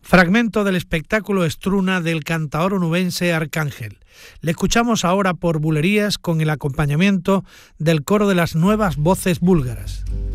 Fragmento del espectáculo Struna del cantaor onubense Arcángel. Le escuchamos ahora por bulerías con el acompañamiento del coro de las Nuevas Voces Búlgaras.